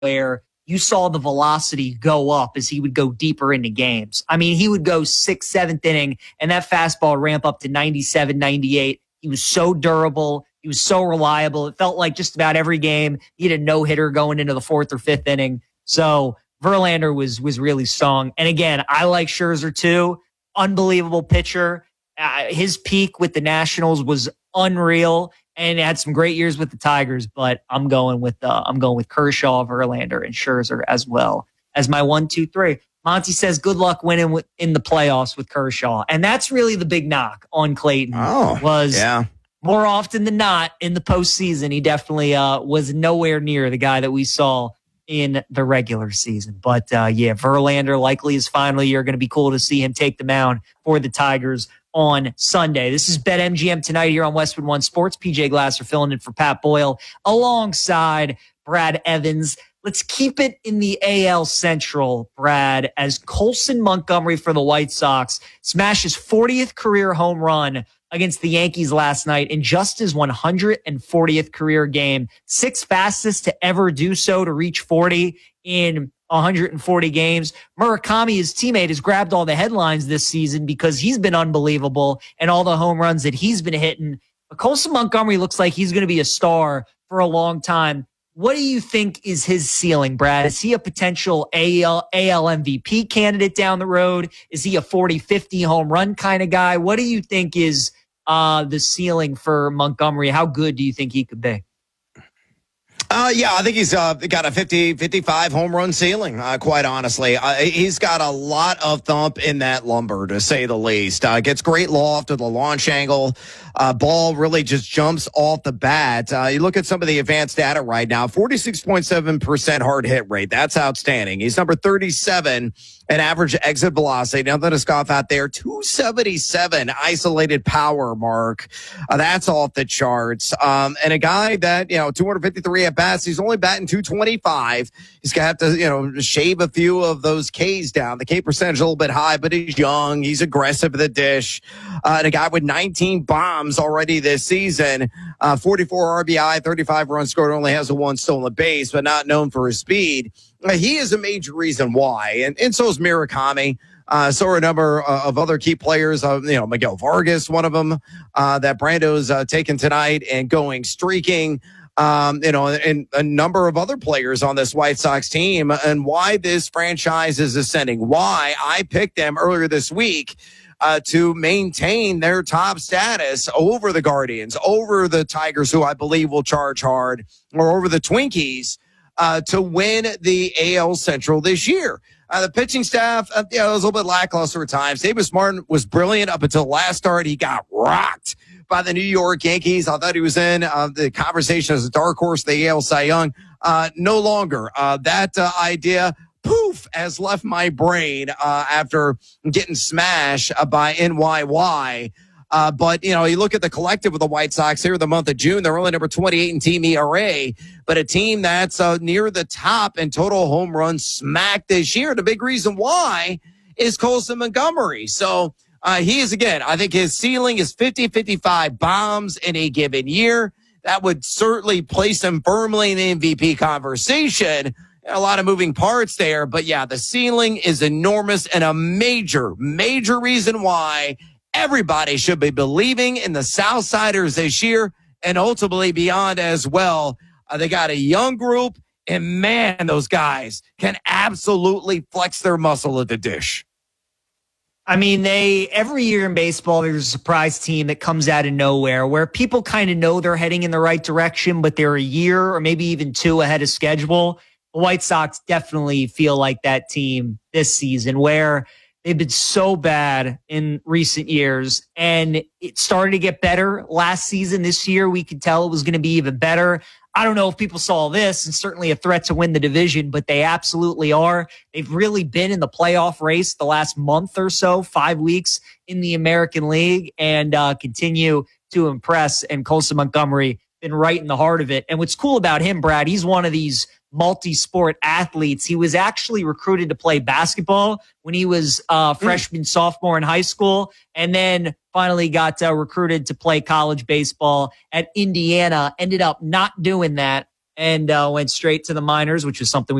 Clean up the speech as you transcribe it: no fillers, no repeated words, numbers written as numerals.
where you saw the velocity go up as he would go deeper into games. I mean, he would go 6th, 7th inning, and that fastball ramp up to 97, 98. He was so durable. He was so reliable. It felt like just about every game he had a no-hitter going into the 4th or 5th inning. So Verlander was really strong. And again, I like Scherzer too. Unbelievable pitcher. His peak with the Nationals was unreal, and had some great years with the Tigers. But I'm going with Kershaw, Verlander, and Scherzer as well as my 1, 2, 3. Monty says, "Good luck winning in the playoffs with Kershaw," and that's really the big knock on Clayton. More often than not in the postseason, he definitely was nowhere near the guy that we saw in the regular season. But Verlander likely his final year. Going to be cool to see him take the mound for the Tigers on Sunday. This is BetMGM tonight here on Westwood One Sports. PJ Glasser filling in for Pat Boyle alongside Brad Evans. Let's keep it in the AL Central, Brad, as Colson Montgomery for the White Sox smashes 40th career home run against the Yankees last night in just his 140th career game. 6th fastest to ever do so, to reach 40 in 140 games. Murakami, his teammate, has grabbed all the headlines this season because he's been unbelievable and all the home runs that he's been hitting. But Colson Montgomery looks like he's going to be a star for a long time. What do you think is his ceiling, Brad? Is he a potential AL MVP candidate down the road? Is he a 40-50 home run kind of guy? What do you think is the ceiling for Montgomery? How good do you think he could be? I think he's got a 50, 55 home run ceiling, quite honestly. He's got a lot of thump in that lumber, to say the least. Gets great loft to the launch angle. Ball really just jumps off the bat. You look at some of the advanced data right now, 46.7% hard hit rate. That's outstanding. He's number 37 in average exit velocity. Nothing to scoff at there. 277 isolated power mark. That's off the charts. And a guy that, 253 at bats, he's only batting 225. He's going to have to, shave a few of those Ks down. The K percentage is a little bit high, but he's young. He's aggressive at the dish. And a guy with 19 bombs already this season, 44 RBI, 35 runs scored, only has a 1 stolen base, but not known for his speed. He is a major reason why. And so is Murakami. So are a number of other key players. Miguel Vargas, one of them, that Brando's taken tonight and going streaking. And a number of other players on this White Sox team, and why this franchise is ascending. Why I picked them earlier this week to maintain their top status over the Guardians, over the Tigers, who I believe will charge hard, or over the Twinkies, to win the AL Central this year. The pitching staff, it was a little bit lackluster at times. Davis Martin was brilliant up until last start. He got rocked by the New York Yankees. I thought he was in the conversation as a dark horse, the AL Cy Young. No longer. That idea, poof, has left my brain after getting smashed by NYY. But, you look at the collective of the White Sox here in the month of June. They're only number 28 in team ERA, but a team that's near the top in total home run smack this year. The big reason why is Colson Montgomery. So he is, again, I think his ceiling is 50, 55 bombs in a given year. That would certainly place him firmly in the MVP conversation. A lot of moving parts there, but yeah, the ceiling is enormous, and a major, major reason why everybody should be believing in the Southsiders this year and ultimately beyond as well. They got a young group, and man, those guys can absolutely flex their muscle at the dish. I mean, every year in baseball, there's a surprise team that comes out of nowhere where people kind of know they're heading in the right direction, but they're a year or maybe even 2 ahead of schedule. The White Sox definitely feel like that team this season, where they've been so bad in recent years, and it started to get better last season. This year, we could tell it was going to be even better. I don't know if people saw this, and certainly a threat to win the division, but they absolutely are. They've really been in the playoff race the last month or so, 5 weeks in the American League, and continue to impress. And Colson Montgomery been right in the heart of it. And what's cool about him, Brad, he's one of these multi-sport athletes. He was actually recruited to play basketball when he was freshman, sophomore in high school, and then finally got recruited to play college baseball at Indiana. Ended up not doing that and went straight to the minors, which was something